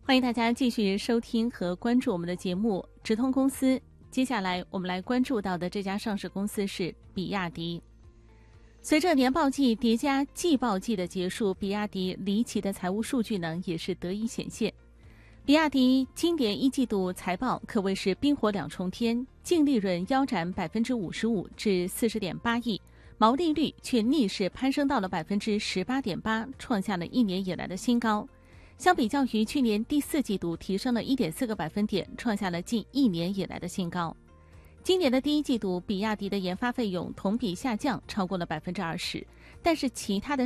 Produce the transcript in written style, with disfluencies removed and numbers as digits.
欢迎大家继续收听和关注我们的节目直通公司。接下来我们来关注到的这家上市公司是比亚迪。随着年报季叠加季报季的结束，比亚迪离奇的财务数据呢也是得以显现。比亚迪今年一季度财报可谓是冰火两重天，净利润腰斩55%至40.8亿，毛利率却逆势攀升到了18.8%，创下了1年以来的新高。相比较于去年第4季度提升了1.4个百分点，创下了近1年以来的新高。今年的第一季度，比亚迪的研发费用同比下降超过了20%，但是其他的